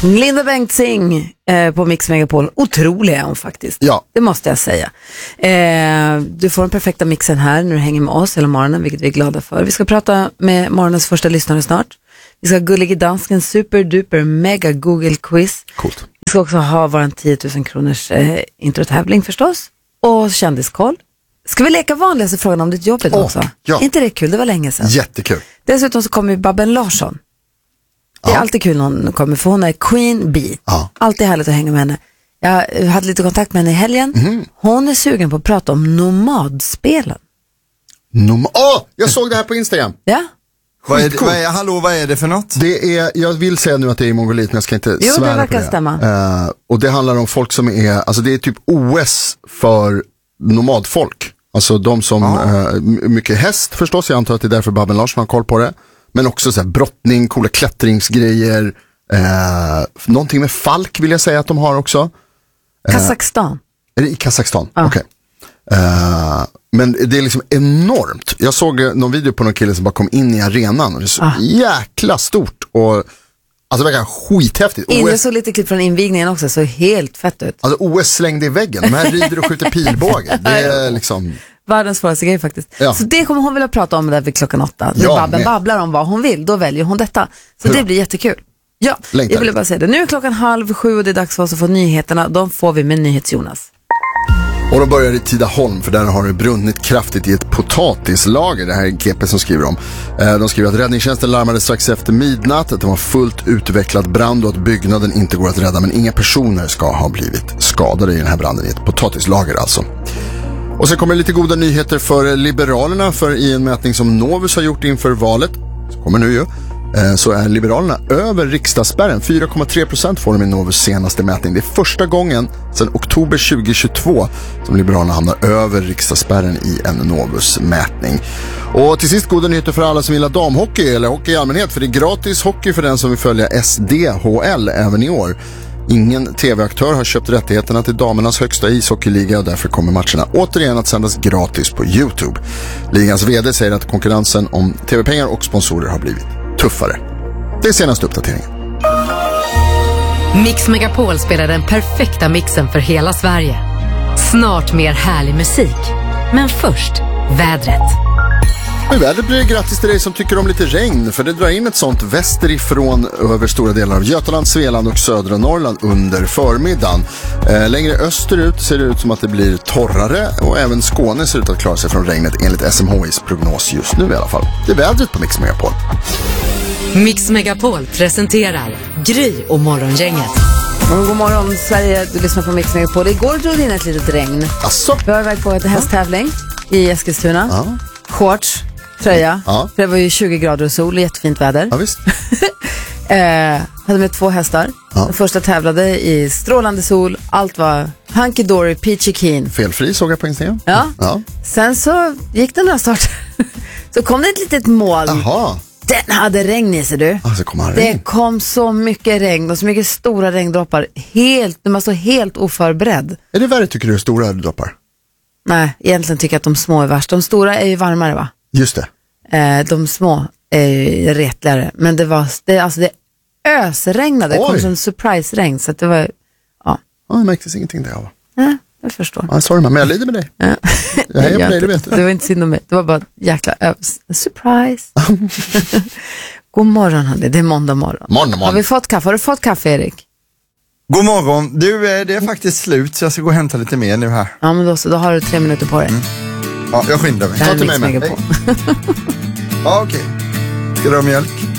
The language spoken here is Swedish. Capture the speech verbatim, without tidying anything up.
Linda Bengtzing eh, på Mix Megapol. Otrolig är hon faktiskt. Ja. Det måste jag säga. Eh, du får den perfekta mixen här när du hänger med oss hela morgonen, vilket vi är glada för. Vi ska prata med morgonens första lyssnare snart. Vi ska ha Gullige Dansken super duper mega Google quiz. Coolt. Vi ska också ha våran tio tusen kronors eh, introtävling förstås. Och kändiskoll. Ska vi leka vanligaste frågan om ditt jobb idag oh, också? Ja. Inte det kul? Det var länge sedan. Jättekul. Dessutom så kommer Babben Larsson. Det är ja. alltid kul när hon kommer, för hon är Queen Bee. Ja. Alltid härligt att hänga med henne. Jag hade lite kontakt med henne i helgen. Mm. Hon är sugen på att prata om nomadspelen. Nom- oh, jag såg det här på Instagram. Ja? Vad är, det, vad är, hallå, vad är det för något? Det är, jag vill säga nu att det är i Mongolit, men jag ska inte Jo, svära det verkar på det. stämma. Uh, och det handlar om folk som är, alltså det är typ O S för nomadfolk. Alltså de som, Ah. uh, mycket häst förstås, jag antar att det är därför Babben Larsson har koll på det. Men också så här brottning, coola klättringsgrejer, uh, någonting med falk vill jag säga att de har också. Kazakstan. Är det i Kazakstan? Ja. Okej. Okay. Uh, men det är liksom enormt. Jag såg någon video på någon kille som bara kom in i arenan och det är så Ah. jäkla stort och alltså det verkar skithäftigt. In, O S, jag såg lite klipp från invigningen också, så helt fett ut. alltså O S slängde i väggen. De här rider och skjuter pilbåge. Det är liksom Världens svåraste grej faktiskt. Ja. Så det kommer hon vilja prata om där vid klockan åtta. När Ja, Babben med. babblar om vad hon vill, då väljer hon detta. Så Hurra. det blir jättekul. Ja, Längtar jag ville lite. bara säga det. Nu är klockan halv sju och det är dags för oss att få nyheterna. De får vi med NyhetsJonas. Och de börjar i Tidaholm, för där har det brunnit kraftigt i ett potatislager. Det här är G P som skriver om. Eh, De skriver att räddningstjänsten larmade strax efter midnatt att det var fullt utvecklad brand och att byggnaden inte går att rädda, men inga personer ska ha blivit skadade i den här branden i ett potatislager alltså. Och så kommer lite goda nyheter för Liberalerna, för i en mätning som Novus har gjort inför valet, så kommer nu ju, så är Liberalerna över riksdagsspärren. fyra komma tre procent får de i Novus senaste mätning. Det är första gången sedan oktober tjugohundratjugotvå som Liberalerna hamnar över riksdagsspärren i en Novus-mätning. Och till sist goda nyheter för alla som gillar damhockey eller hockey i allmänhet, för det är gratis hockey för den som vill följa S D H L även i år. Ingen tv-aktör har köpt rättigheterna till damernas högsta ishockeyliga och därför kommer matcherna återigen att sändas gratis på YouTube. Ligans vd säger att konkurrensen om tv-pengar och sponsorer har blivit tuffare. Det är senaste uppdateringen. Mix Megapol spelar den perfekta mixen för hela Sverige. Snart mer härlig musik. Men först, vädret. I vädret blir det grattis till dig som tycker om lite regn, för det drar in ett sånt västerifrån över stora delar av Götaland, Svealand och södra Norrland under förmiddagen. Eh, längre österut ser det ut som att det blir torrare och även Skåne ser ut att klara sig från regnet enligt S M H I:s prognos just nu i alla fall. Det är vädret på Mix Megapol. Mix Megapol presenterar Gry och Morgongänget. Och god morgon Sverige, du lyssnar på Mix Megapol. Igår drog det in ett litet regn. Asså? Vi var iväg på en hästtävling i Eskilstuna. Ja. Shorts, tröja. Ja. För det var ju tjugo grader och sol och jättefint väder. Ja, visst. eh, hade med två hästar. Ja. Den första tävlade i strålande sol. Allt var hunky-dory, peachy keen. Felfri såg jag på Instagram. Ja. Ja. Sen så gick den några start. Så kom det ett litet moln. Jaha. Den hade regn i sig, du. Alltså kommer han Det regn. kom så mycket regn och så mycket stora regndroppar. Helt, du måste vara helt oförberedd. Är det värre tycker du stora droppar? Nej, egentligen tycker jag att de små är värst. De stora är ju varmare, va? Just det. Eh, de små är ju retligare. Men det var, det, alltså det ösregnade. Det kom Oj. som en surprise-regn. Så att det var, ja. Ja, det märktes ingenting där. Va? Nej, jag förstår. Ja, sorry, men jag lider med dig. Ja. Jag hejar på Jag dig, det inte. vet du. Det var inte synd om mig. Det var bara jäkla ös. Surprise. God morgon, hörni. Det är måndag morgon. Morgon, morgon. Har vi fått kaffe? Har du fått kaffe, Erik? God morgon, du, eh, det är faktiskt slut så jag ska gå och hämta lite mer nu här. Ja, men då, så, då har du tre minuter på dig. Mm. Ja, jag skyndar mig. Det här är till Mix mig med. Megapol. Ja, okej. Ska du ha mjölk?